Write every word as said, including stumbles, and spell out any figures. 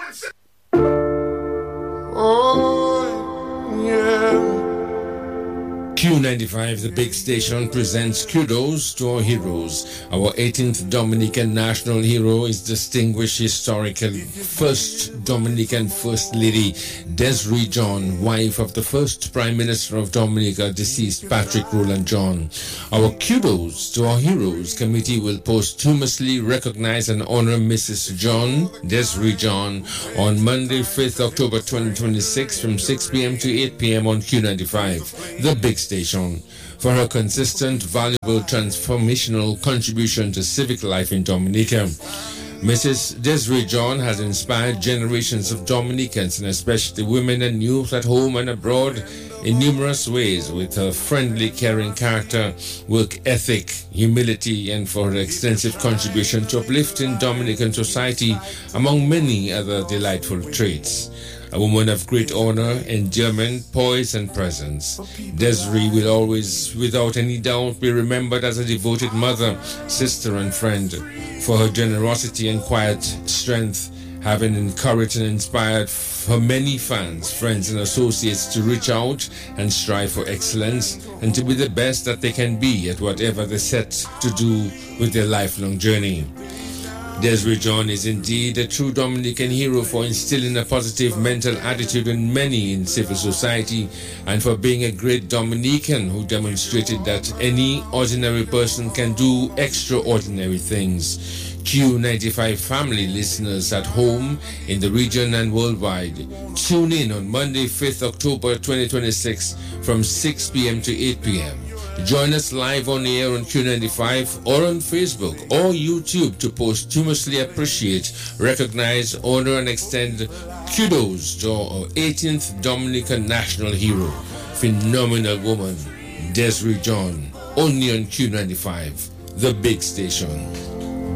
Oh, yeah. Q ninety-five, the big station, presents kudos to our heroes. Our eighteenth Dominican national hero is distinguished historical first Dominican First Lady Desiree John, wife of the first Prime Minister of Dominica, deceased Patrick Roland John. Our kudos to our heroes committee will posthumously recognize and honor Missus John, Desiree John, on Monday, fifth October twenty twenty-six from six p.m. to eight p.m. on Q ninety-five, the big station, for her consistent, valuable, transformational contribution to civic life in Dominica. Missus Desiree John has inspired generations of Dominicans, and especially women and youth at home and abroad, in numerous ways, with her friendly, caring character, work ethic, humility, and for her extensive contribution to uplifting Dominican society, among many other delightful traits. A woman of great honor, endearment, poise, and presence, Desiree will always, without any doubt, be remembered as a devoted mother, sister, and friend, for her generosity and quiet strength, having encouraged and inspired her many fans, friends, and associates to reach out and strive for excellence and to be the best that they can be at whatever they set to do with their lifelong journey. Desiree John is indeed a true Dominican hero for instilling a positive mental attitude in many in civil society, and for being a great Dominican who demonstrated that any ordinary person can do extraordinary things. Q ninety-five family listeners at home, in the region and worldwide, tune in on Monday, fifth October twenty twenty-six from six p.m. to eight p.m. Join us live on the air on Q ninety-five or on Facebook or YouTube to posthumously appreciate, recognize, honor, and extend kudos to our eighteenth Dominican national hero, phenomenal woman, Desiree John, only on Q ninety-five, the big station.